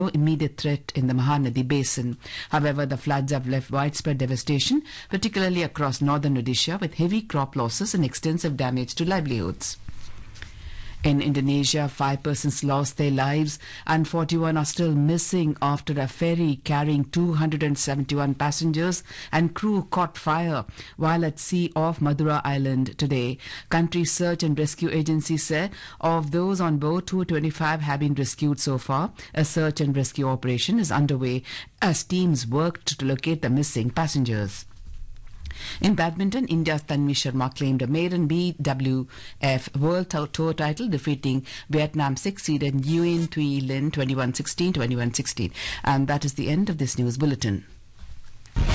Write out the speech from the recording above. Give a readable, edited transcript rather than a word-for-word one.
no immediate threat in the Mahanadi basin. However, the floods have left widespread devastation, particularly across northern Odisha, with heavy crop losses and extensive damage to livelihoods. In Indonesia, 5 persons lost their lives and 41 are still missing after a ferry carrying 271 passengers and crew caught fire while at sea off Madura Island today. Country search and rescue agencies say of those on board, 225 have been rescued so far. A search and rescue operation is underway as teams work to locate the missing passengers. In badminton, India's Tanvi Sharma claimed a maiden BWF World Tour title, defeating Vietnam 6-seeded Nguyen Thuy Linh 21-16, 21-16. And that is the end of this news bulletin.